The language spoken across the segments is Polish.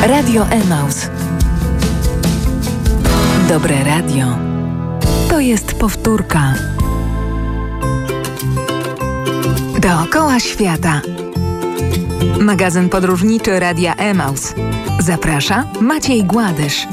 Radio Emaus. Dobre radio to jest powtórka. Dookoła świata. Magazyn podróżniczy Radia Emaus. Zaprasza Maciej Gładysz.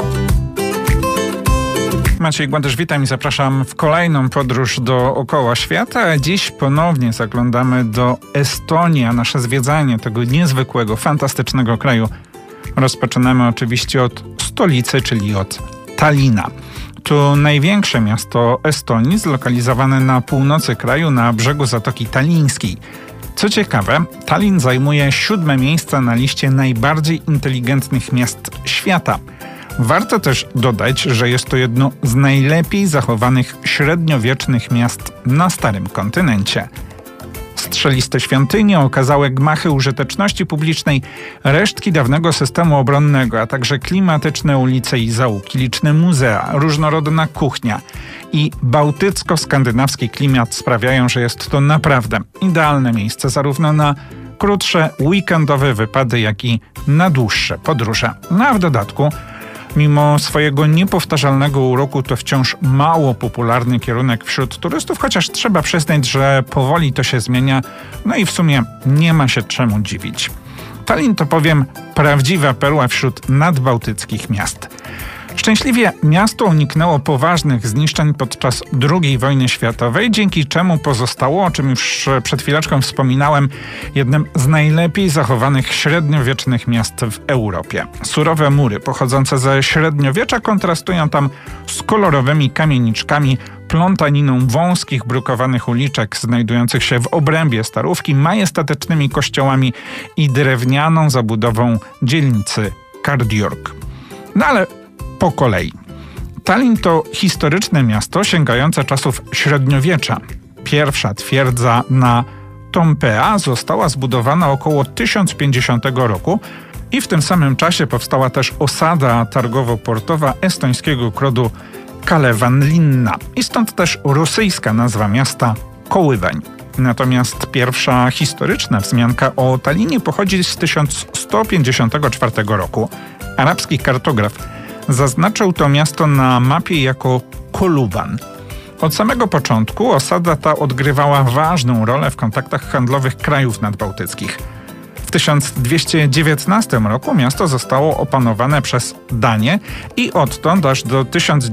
Maciej Gładysz, witam i zapraszam w kolejną podróż dookoła świata. Dziś ponownie zaglądamy do Estonii, a nasze zwiedzanie tego niezwykłego, fantastycznego kraju rozpoczynamy oczywiście od stolicy, czyli od Tallinna. To największe miasto Estonii, zlokalizowane na północy kraju, na brzegu Zatoki Tallińskiej. Co ciekawe, Tallinn zajmuje 7. miejsce na liście najbardziej inteligentnych miast świata. Warto też dodać, że jest to jedno z najlepiej zachowanych średniowiecznych miast na starym kontynencie. Strzeliste świątynie, okazałe gmachy użyteczności publicznej, resztki dawnego systemu obronnego, a także klimatyczne ulice i zaułki, liczne muzea, różnorodna kuchnia i bałtycko-skandynawski klimat sprawiają, że jest to naprawdę idealne miejsce zarówno na krótsze weekendowe wypady, jak i na dłuższe podróże. No a w dodatku, mimo swojego niepowtarzalnego uroku, to wciąż mało popularny kierunek wśród turystów, chociaż trzeba przyznać, że powoli to się zmienia, no i w sumie nie ma się czemu dziwić. Tallinn to, powiem, prawdziwa perła wśród nadbałtyckich miast. Szczęśliwie miasto uniknęło poważnych zniszczeń podczas II wojny światowej, dzięki czemu pozostało, o czym już przed chwileczką wspominałem, jednym z najlepiej zachowanych średniowiecznych miast w Europie. Surowe mury pochodzące ze średniowiecza kontrastują tam z kolorowymi kamieniczkami, plątaniną wąskich, brukowanych uliczek znajdujących się w obrębie Starówki, majestatycznymi kościołami i drewnianą zabudową dzielnicy Kardiorg. No ale po kolei. Tallinn to historyczne miasto sięgające czasów średniowiecza. Pierwsza twierdza na Toompea została zbudowana około 1050 roku i w tym samym czasie powstała też osada targowo-portowa estońskiego krodu Kalevanlinna i stąd też rosyjska nazwa miasta Koływań. Natomiast pierwsza historyczna wzmianka o Tallinie pochodzi z 1154 roku. Arabski kartograf zaznaczył to miasto na mapie jako Koluban. Od samego początku osada ta odgrywała ważną rolę w kontaktach handlowych krajów nadbałtyckich. W 1219 roku miasto zostało opanowane przez Danię i odtąd aż do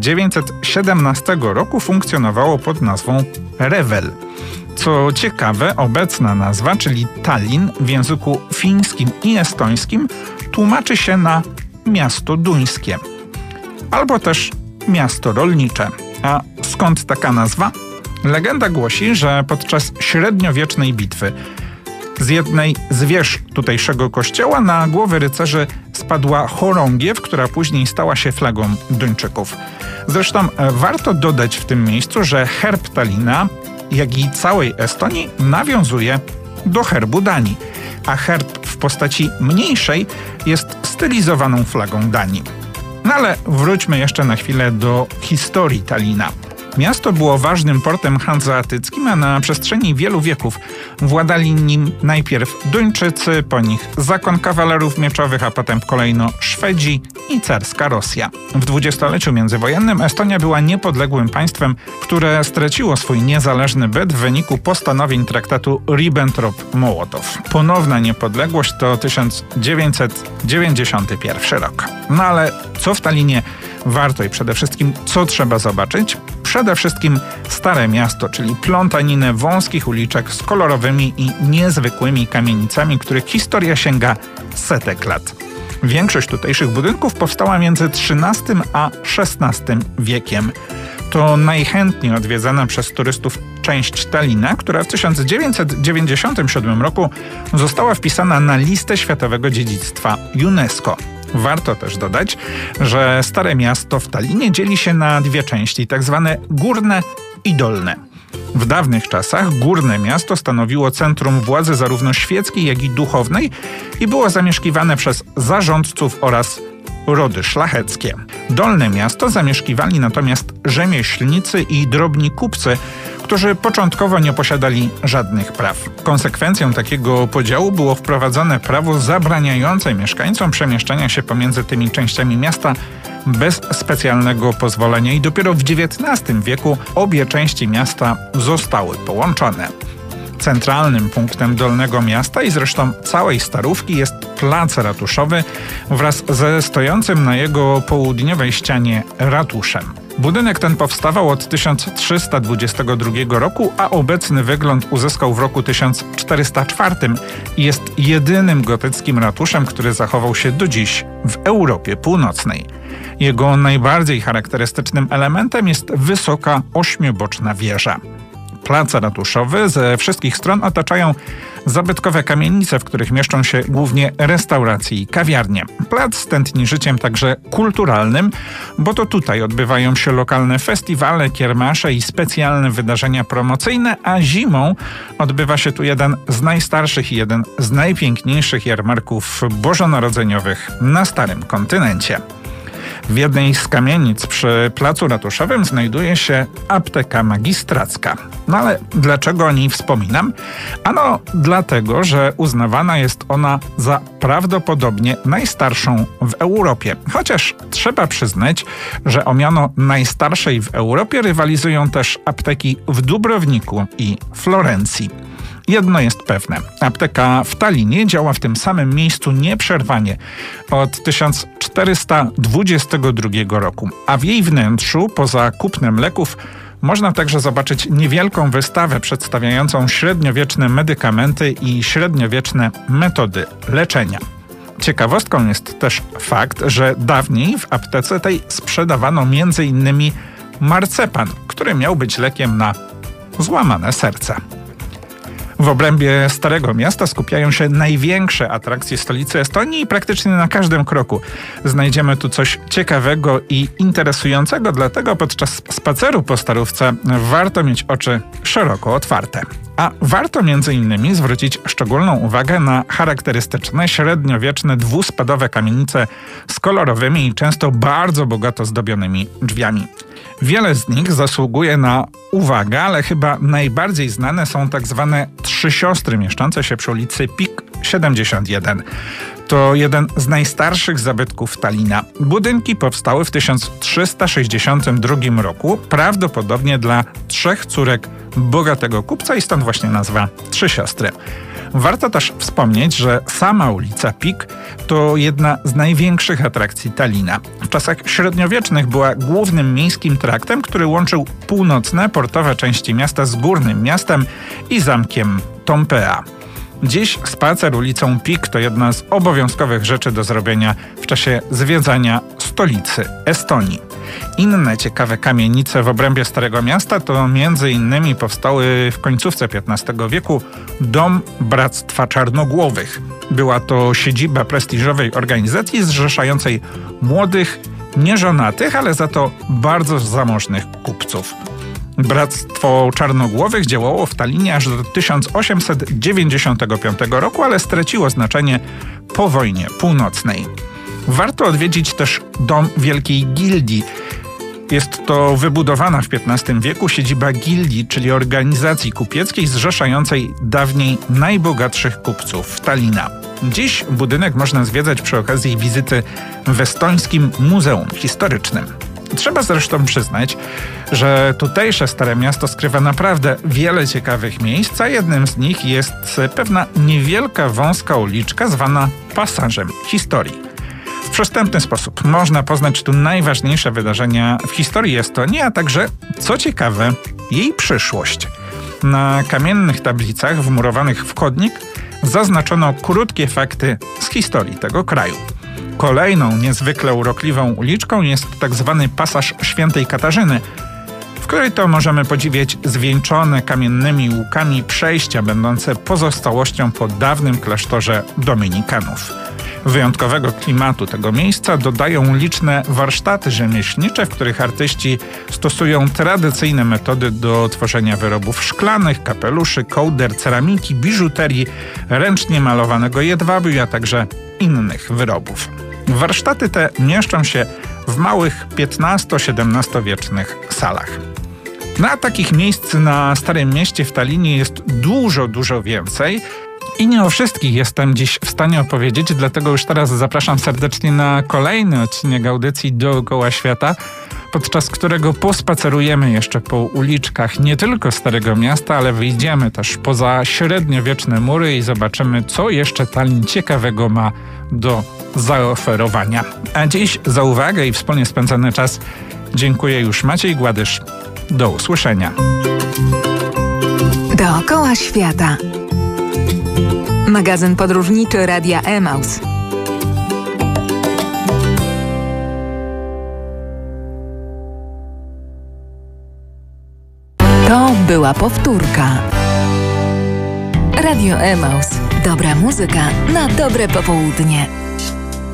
1917 roku funkcjonowało pod nazwą Revel. Co ciekawe, obecna nazwa, czyli Tallinn w języku fińskim i estońskim tłumaczy się na miasto duńskie albo też miasto rolnicze. A skąd taka nazwa? Legenda głosi, że podczas średniowiecznej bitwy z jednej z wież tutejszego kościoła na głowy rycerzy spadła chorągiew, która później stała się flagą Duńczyków. Zresztą warto dodać w tym miejscu, że herb Tallinna, jak i całej Estonii, nawiązuje do herbu Danii, a herb w postaci mniejszej jest stylizowaną flagą Danii. No ale wróćmy jeszcze na chwilę do historii Tallinna. Miasto było ważnym portem hanzeatyckim, a na przestrzeni wielu wieków władali nim najpierw Duńczycy, po nich zakon kawalerów mieczowych, a potem kolejno Szwedzi i carska Rosja. W dwudziestoleciu międzywojennym Estonia była niepodległym państwem, które straciło swój niezależny byt w wyniku postanowień traktatu Ribbentrop-Mołotow. Ponowna niepodległość to 1991 rok. No ale co w Tallinie warto i przede wszystkim co trzeba zobaczyć? Przede wszystkim Stare Miasto, czyli plątaninę wąskich uliczek z kolorowymi i niezwykłymi kamienicami, których historia sięga setek lat. Większość tutejszych budynków powstała między XIII a XVI wiekiem. To najchętniej odwiedzana przez turystów część Tallinna, która w 1997 roku została wpisana na listę Światowego Dziedzictwa UNESCO. Warto też dodać, że Stare Miasto w Tallinie dzieli się na dwie części, tak zwane górne i dolne. W dawnych czasach górne miasto stanowiło centrum władzy zarówno świeckiej, jak i duchownej i było zamieszkiwane przez zarządców oraz rody szlacheckie. Dolne miasto zamieszkiwali natomiast rzemieślnicy i drobni kupcy, którzy początkowo nie posiadali żadnych praw. Konsekwencją takiego podziału było wprowadzone prawo zabraniające mieszkańcom przemieszczania się pomiędzy tymi częściami miasta bez specjalnego pozwolenia i dopiero w XIX wieku obie części miasta zostały połączone. Centralnym punktem Dolnego Miasta i zresztą całej Starówki jest plac ratuszowy wraz ze stojącym na jego południowej ścianie ratuszem. Budynek ten powstawał od 1322 roku, a obecny wygląd uzyskał w roku 1404 i jest jedynym gotyckim ratuszem, który zachował się do dziś w Europie Północnej. Jego najbardziej charakterystycznym elementem jest wysoka, ośmioboczna wieża. Plac ratuszowy ze wszystkich stron otaczają zabytkowe kamienice, w których mieszczą się głównie restauracje i kawiarnie. Plac tętni życiem także kulturalnym, bo to tutaj odbywają się lokalne festiwale, kiermasze i specjalne wydarzenia promocyjne, a zimą odbywa się tu jeden z najstarszych i jeden z najpiękniejszych jarmarków bożonarodzeniowych na Starym Kontynencie. W jednej z kamienic przy placu ratuszowym znajduje się apteka magistracka. No ale dlaczego o niej wspominam? Ano dlatego, że uznawana jest ona za prawdopodobnie najstarszą w Europie. Chociaż trzeba przyznać, że o miano najstarszej w Europie rywalizują też apteki w Dubrowniku i Florencji. Jedno jest pewne. Apteka w Tallinie działa w tym samym miejscu nieprzerwanie od 1422 roku, a w jej wnętrzu, poza kupnem leków, można także zobaczyć niewielką wystawę przedstawiającą średniowieczne medykamenty i średniowieczne metody leczenia. Ciekawostką jest też fakt, że dawniej w aptece tej sprzedawano m.in. marcepan, który miał być lekiem na złamane serce. W obrębie Starego Miasta skupiają się największe atrakcje stolicy Estonii i praktycznie na każdym kroku znajdziemy tu coś ciekawego i interesującego, dlatego podczas spaceru po Starówce warto mieć oczy szeroko otwarte. A warto m.in. zwrócić szczególną uwagę na charakterystyczne, średniowieczne, dwuspadowe kamienice z kolorowymi i często bardzo bogato zdobionymi drzwiami. Wiele z nich zasługuje na uwagę, ale chyba najbardziej znane są tak zwane Trzy Siostry mieszczące się przy ulicy Pik 71. To jeden z najstarszych zabytków Tallina. Budynki powstały w 1362 roku, prawdopodobnie dla trzech córek bogatego kupca i stąd właśnie nazwa Trzy Siostry. Warto też wspomnieć, że sama ulica Pik to jedna z największych atrakcji Tallina. W czasach średniowiecznych była głównym miejskim traktem, który łączył północne, portowe części miasta z górnym miastem i zamkiem Tompea. Dziś spacer ulicą Pik to jedna z obowiązkowych rzeczy do zrobienia w czasie zwiedzania stolicy Estonii. Inne ciekawe kamienice w obrębie Starego Miasta to m.in. powstały w końcówce XV wieku Dom Bractwa Czarnogłowych. Była to siedziba prestiżowej organizacji zrzeszającej młodych, nieżonatych, ale za to bardzo zamożnych kupców. Bractwo Czarnogłowych działało w Tallinie aż do 1895 roku, ale straciło znaczenie po wojnie północnej. Warto odwiedzić też Dom Wielkiej Gildii. Jest to wybudowana w XV wieku siedziba gildii, czyli organizacji kupieckiej zrzeszającej dawniej najbogatszych kupców Tallina. Dziś budynek można zwiedzać przy okazji wizyty w Estońskim Muzeum Historycznym. Trzeba zresztą przyznać, że tutejsze Stare Miasto skrywa naprawdę wiele ciekawych miejsc, a jednym z nich jest pewna niewielka wąska uliczka zwana Pasażem Historii. W przystępny sposób można poznać tu najważniejsze wydarzenia w historii Estonii, a także, co ciekawe, jej przyszłość. Na kamiennych tablicach wmurowanych w chodnik zaznaczono krótkie fakty z historii tego kraju. Kolejną niezwykle urokliwą uliczką jest tak zwany Pasaż Świętej Katarzyny, w której to możemy podziwiać zwieńczone kamiennymi łukami przejścia będące pozostałością po dawnym klasztorze dominikanów. Wyjątkowego klimatu tego miejsca dodają liczne warsztaty rzemieślnicze, w których artyści stosują tradycyjne metody do tworzenia wyrobów szklanych, kapeluszy, kołder, ceramiki, biżuterii, ręcznie malowanego jedwabiu, a także innych wyrobów. Warsztaty te mieszczą się w małych XV-XVII wiecznych salach. A takich miejsc na Starym Mieście w Tallinie jest dużo więcej. I nie o wszystkich jestem dziś w stanie opowiedzieć, dlatego już teraz zapraszam serdecznie na kolejny odcinek audycji Dookoła Świata, podczas którego pospacerujemy jeszcze po uliczkach nie tylko Starego Miasta, ale wyjdziemy też poza średniowieczne mury i zobaczymy, co jeszcze Tallin ciekawego ma do zaoferowania. A dziś za uwagę i wspólnie spędzony czas dziękuję już Maciej Gładysz. Do usłyszenia. Dookoła Świata. Magazyn podróżniczy Radia Emaus. To była powtórka. Radio Emaus. Dobra muzyka na dobre popołudnie.